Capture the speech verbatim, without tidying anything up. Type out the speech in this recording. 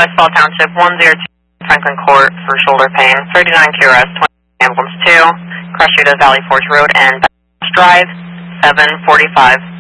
West Fall Township, one zero two Franklin Court for shoulder pain, thirty-nine Q R S, twenty ambulance two, Crush Valley Forge Road and Drive, seven forty-five.